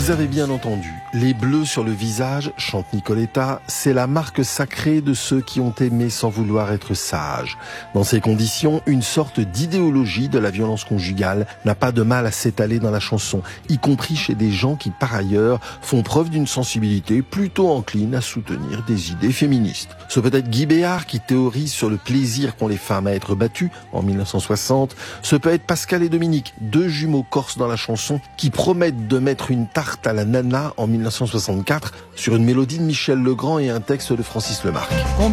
Vous avez bien entendu, les bleus sur le visage, chante Nicoletta, c'est la marque sacrée de ceux qui ont aimé sans vouloir être sages. Dans ces conditions, une sorte d'idéologie de la violence conjugale n'a pas de mal à s'étaler dans la chanson, y compris chez des gens qui, par ailleurs, font preuve d'une sensibilité plutôt encline à soutenir des idées féministes. Ce peut être Guy Béard qui théorise sur le plaisir qu'ont les femmes à être battues en 1960. Ce peut être Pascal et Dominique, deux jumeaux corses dans la chanson, qui promettent de mettre une tarte à la nana en 1964 sur une mélodie de Michel Legrand et un texte de Francis Lemarque.